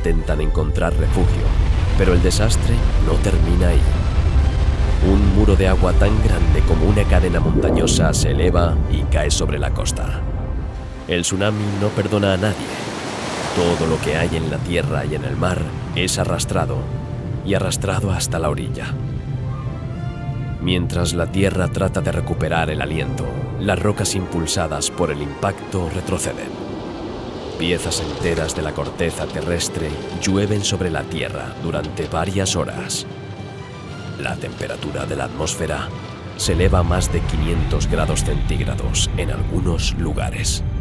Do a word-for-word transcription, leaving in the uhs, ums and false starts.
intentan encontrar refugio, pero el desastre no termina ahí. Un muro de agua tan grande como una cadena montañosa se eleva y cae sobre la costa. El tsunami no perdona a nadie. Todo lo que hay en la tierra y en el mar es arrastrado, y arrastrado hasta la orilla. Mientras la tierra trata de recuperar el aliento, las rocas impulsadas por el impacto retroceden. Piezas enteras de la corteza terrestre llueven sobre la tierra durante varias horas. La temperatura de la atmósfera se eleva a más de quinientos grados centígrados en algunos lugares.